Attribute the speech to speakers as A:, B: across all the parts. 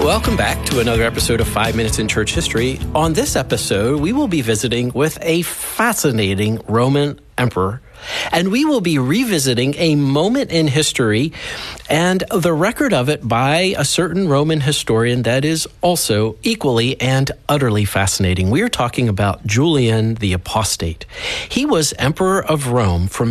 A: Welcome back to another episode of 5 Minutes in Church History. On this episode, we will be visiting with a fascinating Roman emperor, and we will be revisiting a moment in history and the record of it by a certain Roman historian that is also equally and utterly fascinating. We are talking about Julian the Apostate. He was emperor of Rome from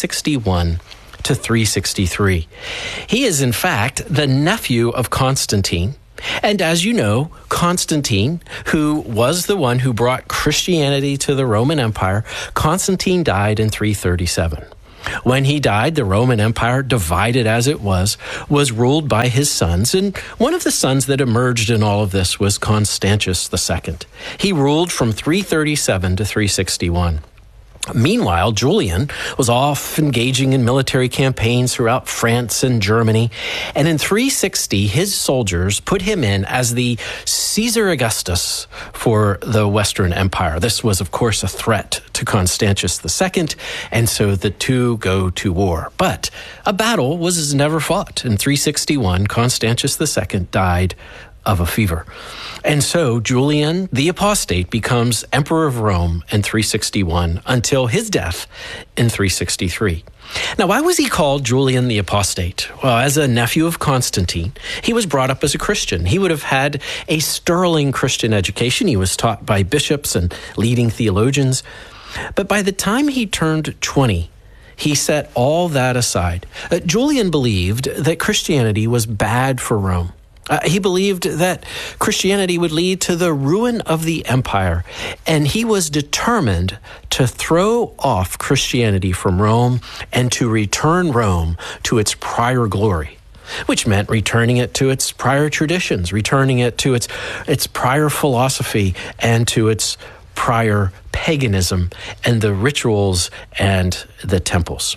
A: 361 to 363. He is, in fact, the nephew of Constantine. And as you know, Constantine, who was the one who brought Christianity to the Roman Empire, Constantine died in 337. When he died, the Roman Empire, divided as it was ruled by his sons. And one of the sons that emerged in all of this was Constantius II. He ruled from 337 to 361. Meanwhile, Julian was off engaging in military campaigns throughout France and Germany. And in 360, his soldiers put him in as the Caesar Augustus for the Western Empire. This was, of course, a threat to Constantius II, and so the two go to war. But a battle was never fought. In 361, Constantius II died of a fever. And so Julian the Apostate becomes emperor of Rome in 361 until his death in 363. Now, why was he called Julian the Apostate? Well, as a nephew of Constantine, he was brought up as a Christian. He would have had a sterling Christian education. He was taught by bishops and leading theologians. But by the time he turned 20, he set all that aside. Julian believed that Christianity was bad for Rome. He believed that Christianity would lead to the ruin of the empire, and he was determined to throw off Christianity from Rome and to return Rome to its prior glory, which meant returning it to its prior traditions, returning it to its prior philosophy and to its prior paganism and the rituals and the temples.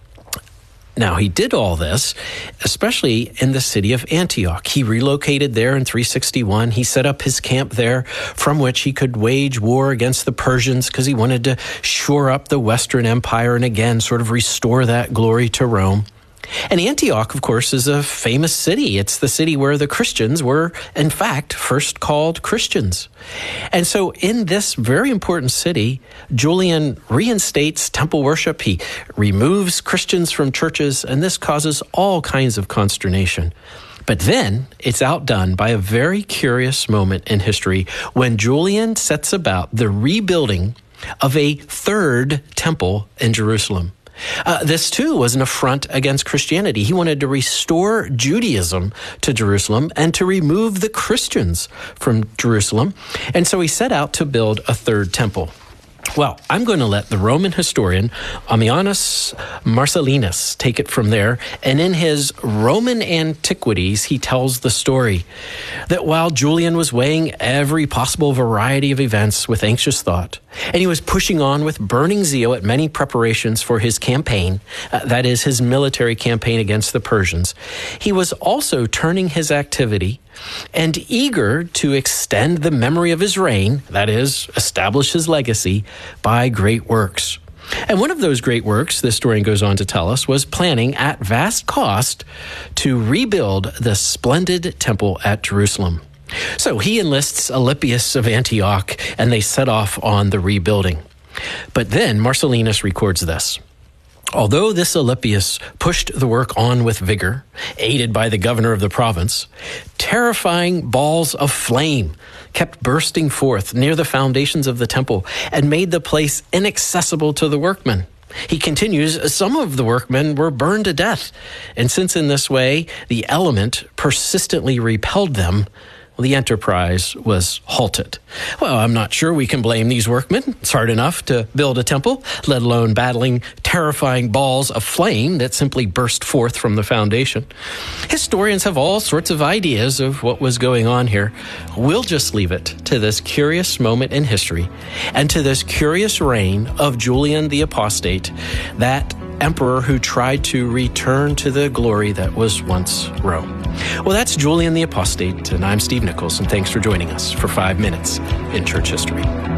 A: Now, he did all this, especially in the city of Antioch. He relocated there in 361. He set up his camp there from which he could wage war against the Persians because he wanted to shore up the Western Empire and again sort of restore that glory to Rome. And Antioch, of course, is a famous city. It's the city where the Christians were, in fact, first called Christians. And so in this very important city, Julian reinstates temple worship. He removes Christians from churches, and this causes all kinds of consternation. But then it's outdone by a very curious moment in history when Julian sets about the rebuilding of a third temple in Jerusalem. This, too, was an affront against Christianity. He wanted to restore Judaism to Jerusalem and to remove the Christians from Jerusalem. And so he set out to build a third temple. Well, I'm going to let the Roman historian Ammianus Marcellinus take it from there. And in his Roman Antiquities, he tells the story that while Julian was weighing every possible variety of events with anxious thought, and he was pushing on with burning zeal at many preparations for his campaign, that is, his military campaign against the Persians, he was also turning his activity and eager to extend the memory of his reign, that is, establish his legacy, by great works. And one of those great works, the historian goes on to tell us, was planning at vast cost to rebuild the splendid temple at Jerusalem. So he enlists Alypius of Antioch, and they set off on the rebuilding. But then Marcellinus records this. Although this Alypius pushed the work on with vigor, aided by the governor of the province, terrifying balls of flame kept bursting forth near the foundations of the temple and made the place inaccessible to the workmen. He continues, some of the workmen were burned to death, and since in this way the element persistently repelled them, the enterprise was halted. Well, I'm not sure we can blame these workmen. It's hard enough to build a temple, let alone battling terrifying balls of flame that simply burst forth from the foundation. Historians have all sorts of ideas of what was going on here. We'll just leave it to this curious moment in history and to this curious reign of Julian the Apostate, that emperor who tried to return to the glory that was once Rome. Well, that's Julian the Apostate, and I'm Steve Nichols, and thanks for joining us for 5 Minutes in Church History.